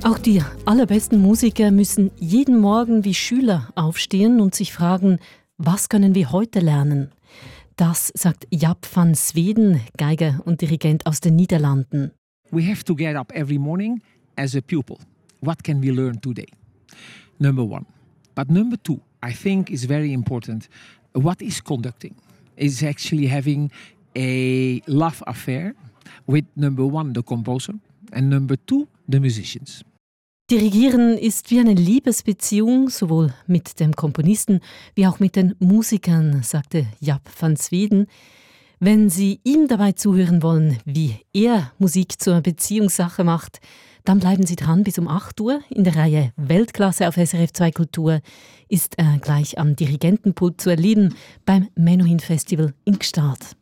Auch die allerbesten Musiker müssen jeden Morgen wie Schüler aufstehen und sich fragen, was können wir heute lernen? Das sagt Jaap van Zweden, Geiger und Dirigent aus den Niederlanden. We have to get up every morning as a pupil. What can we learn today? Number one. But number two, I think is very important. What is conducting? Is actually having a love affair with number one, the composer, and number two, the musicians. Dirigieren ist wie eine Liebesbeziehung, sowohl mit dem Komponisten wie auch mit den Musikern, sagte Jaap van Zweden. Wenn Sie ihm dabei zuhören wollen, wie er Musik zur Beziehungssache macht, dann bleiben Sie dran bis um 8 Uhr. In der Reihe Weltklasse auf SRF 2 Kultur ist er gleich am Dirigentenpult zu erleben beim Menuhin Festival in Gstaad.